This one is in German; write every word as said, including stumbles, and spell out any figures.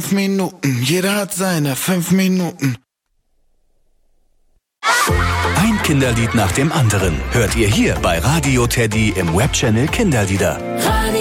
Minuten, jeder hat seine fünf Minuten. Ein Kinderlied nach dem anderen hört ihr hier bei Radio Teddy im Webchannel Kinderlieder.